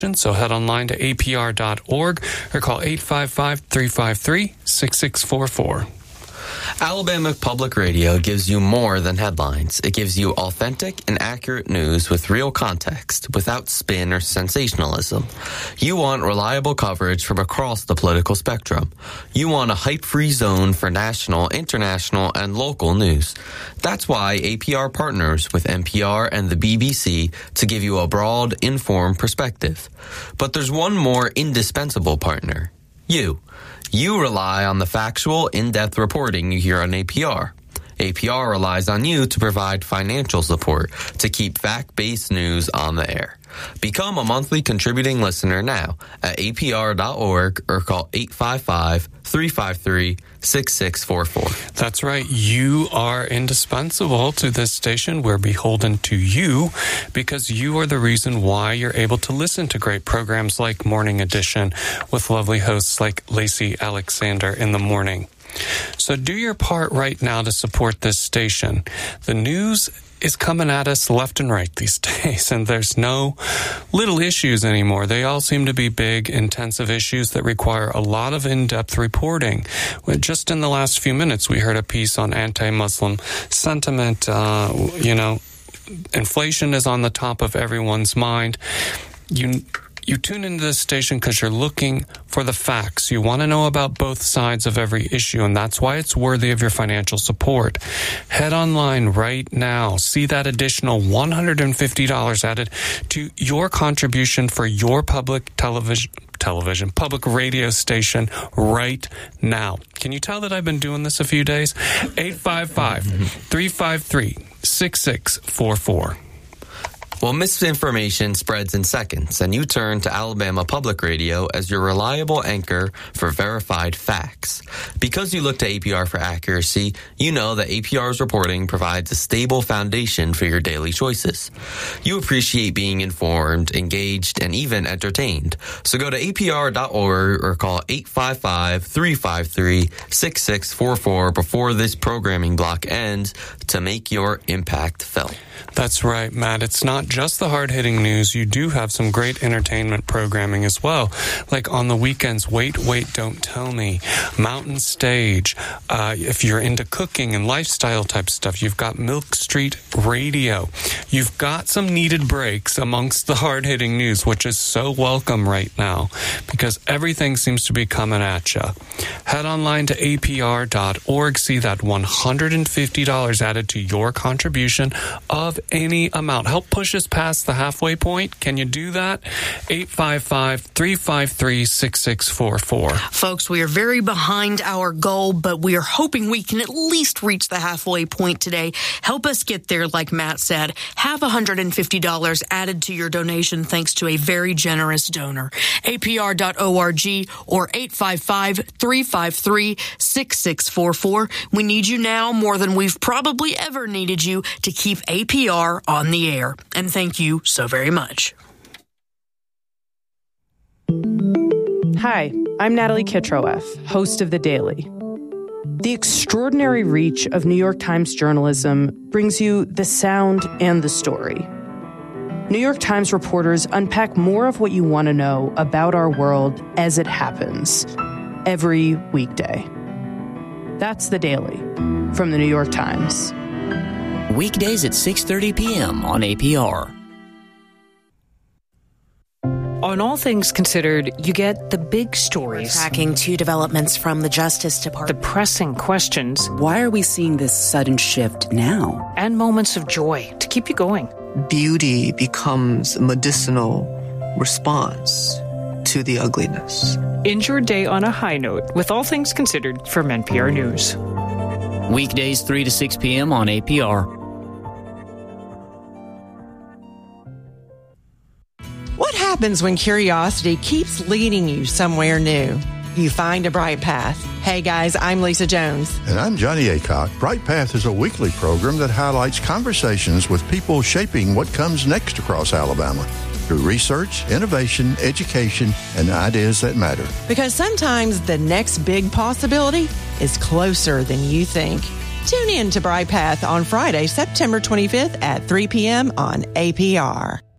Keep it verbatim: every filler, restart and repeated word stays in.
So head online to A P R dot org or call eight five five, three five three, six six four four. Alabama Public Radio gives you more than headlines. It gives you authentic and accurate news with real context, without spin or sensationalism. You want reliable coverage from across the political spectrum. You want a hype-free zone for national, international, and local news. That's why A P R partners with N P R and the B B C to give you a broad, informed perspective. But there's one more indispensable partner. You. You rely on the factual, in-depth reporting you hear on A P R. A P R relies on you to provide financial support to keep fact-based news on the air. Become a monthly contributing listener now at A P R dot org or call eight five five, three five three, six six four four. That's right. You are indispensable to this station. We're beholden to you because you are the reason why you're able to listen to great programs like Morning Edition with lovely hosts like Lacey Alexander in the morning. So do your part right now to support this station. The news is coming at us left and right these days, and there's no little issues anymore. They all seem to be big, intensive issues that require a lot of in-depth reporting. Just in the last few minutes, we heard a piece on anti-Muslim sentiment. Uh, you know, inflation is on the top of everyone's mind. You You tune into this station because you're looking for the facts. You want to know about both sides of every issue, and that's why it's worthy of your financial support. Head online right now. See that additional one hundred fifty dollars added to your contribution for your public television, television, public radio station right now. Can you tell that I've been doing this a few days? eight five five, three five three, six six four four. Well, misinformation spreads in seconds, and you turn to Alabama Public Radio as your reliable anchor for verified facts. Because you look to A P R for accuracy, you know that A P R's reporting provides a stable foundation for your daily choices. You appreciate being informed, engaged, and even entertained. So go to A P R dot org or call eight five five, three five three, six six four four before this programming block ends to make your impact felt. That's right, Matt. It's not just the hard-hitting news. You do have some great entertainment programming as well. Like on the weekends, Wait, Wait, Don't Tell Me, Mountain Stage. Uh, if you're into cooking and lifestyle type stuff, you've got Milk Street Radio. You've got some needed breaks amongst the hard-hitting news, which is so welcome right now because everything seems to be coming at you. Head online to A P R dot org. See that one hundred fifty dollars added to your contribution of any amount. Help push us past the halfway point. Can you do that? eight five five, three five three, six six four four. Folks, we are very behind our goal, but we are hoping we can at least reach the halfway point today. Help us get there, like Matt said. Have one hundred fifty dollars added to your donation thanks to a very generous donor. A P R dot org or eight five five, three five three, six six four four. We need you now more than we've probably ever needed you to keep A P R on the air. And thank you so very much. Hi, I'm Natalie Kitroeff, host of The Daily. The extraordinary reach of New York Times journalism brings you the sound and the story. New York Times reporters unpack more of what you want to know about our world as it happens every weekday. That's The Daily from The New York Times. Weekdays at six thirty p.m. on A P R. On All Things Considered, you get the big stories. Tracking two developments from the Justice Department. The pressing questions. Why are we seeing this sudden shift now? And moments of joy to keep you going. Beauty becomes a medicinal response to the ugliness. End your day on a high note with All Things Considered from N P R News. Weekdays three to six p.m. on A P R. What happens when curiosity keeps leading you somewhere new? You find a bright path. Hey guys, I'm Lisa Jones. And I'm Johnny Aycock. Bright Path is a weekly program that highlights conversations with people shaping what comes next across Alabama through research, innovation, education, and ideas that matter. Because sometimes the next big possibility is closer than you think. Tune in to Bright Path on Friday, September twenty-fifth at three p.m. on A P R.